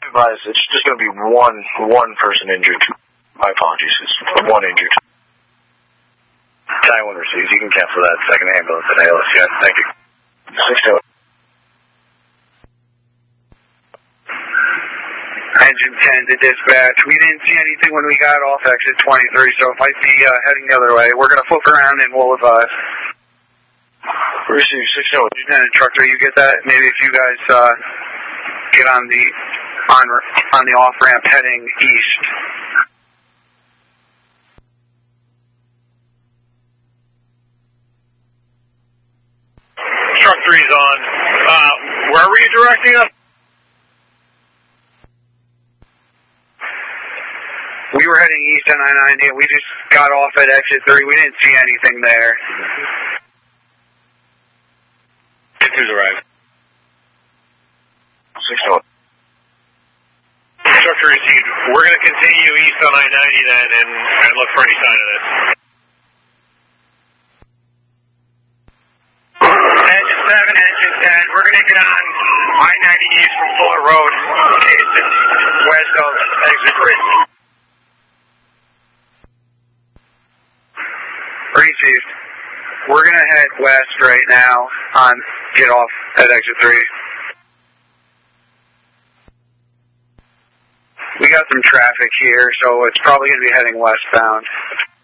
advised, it's just going to be one person injured. My apologies. It's one injured. Taiwan receives. You can cancel that second ambulance at ALSCN. Thank you. 6-2. Engine 10 to dispatch. We didn't see anything when we got off exit 23, so it might be heading the other way. We're going to flip around and we'll advise. Receive 6-0. Lieutenant Trucker, you get that? Maybe if you guys get on the off ramp heading east. Truck 3's on. Where were you directing us? We were heading east on I-90 and we just got off at exit 3. We didn't see anything there. 2's arrived. 6-0. Truck 3 received. We're going to continue east on I-90 then and look for any sign of this. Engine 7, Engine 10. We're going to get on I-90 east from Fuller Road, west of exit 3. Received. We're going to head west right now on get off at exit 3. We got some traffic here, so it's probably going to be heading westbound.